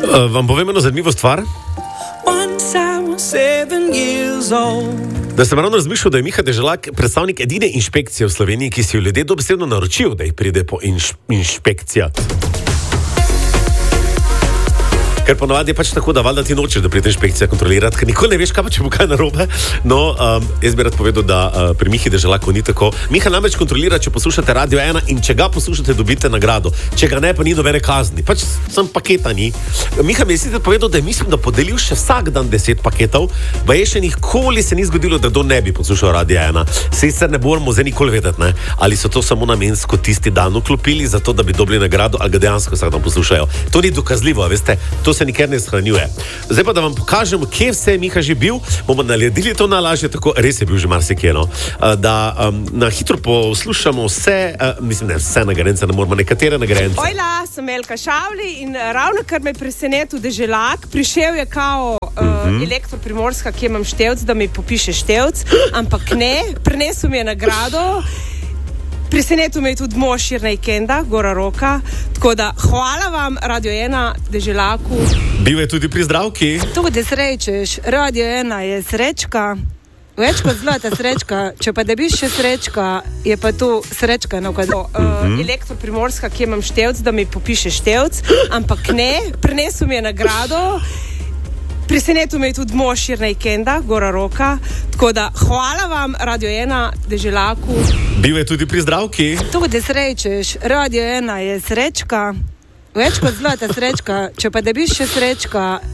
Vam povem eno zanimivo stvar? Da sem ravno razmišljal, da je Miha Deželak predstavnik edine inšpekcije v Sloveniji, ki si jo ljudje dobesedno naročijo, da jih pride po inšpekcijat. Ker ponovadi je pač tako, da valjda ti nočeš, da pride inšpekcija kontrolirati, ker nikoli ne veš, kaj pa če bo kaj narobe. No, jaz bi rad povedal, da pri Mihi Deželaku ni tako. Miha namreč kontrolira, če poslušate Radio 1 in če ga poslušate, dobite nagrado. Če ga ne, pa ni nobene kazni. Pač sem paketa ni. Miha mi je sicer povedal, da je mislim, da podelil še vsak dan 10 paketov, pa je še nikoli se ni zgodilo, da kdo ne bi poslušal Radio 1. Sicer ne moramo zdaj nikoli vedeti, ne? Ali so to samo namensko tisti dan vklopili, zato da bi dobili nagrado, ali ga dejansko vsak dan poslušajo. To ni dokazljivo, veste. To se nikjer ne shranjuje. Zdaj pa, da vam pokažem, kje vse je Miha že bil, bomo naredili to najlažje, tako res je bil že marsikje, no, da na hitro poslušamo vse, mislim, ne vse nagrajence, ne moramo nekatere nagrajence. Ojla, sem Elka Šavli in ravno kar me presenetil Deželak, prišel je kao Elektro Primorska, kje imam števc, da mi popiše števc, ampak ne, prinesel mi je nagrado. Presenetil me je tudi mož Širna Ikenda, Gora Roka, tako da hvala vam, Radio 1, Deželaku. Bil je tudi pri zdravki. Tudi srečeš, Radio 1 je srečka, več kot zlata srečka, če pa da biš še srečka, je pa tu srečka. Elektro Primorska, kje imam števc, da mi popiše števc, ampak ne, prinesel mi je nagrado. Presenetil me je tudi mož Širna Ikenda, Gora Roka, tako da hvala vam, Radio 1, Deželaku. Bil je tudi pri zdravki. Tudi srečeš, Radio 1 je srečka, več kot zlata srečka, če pa da biš še srečka,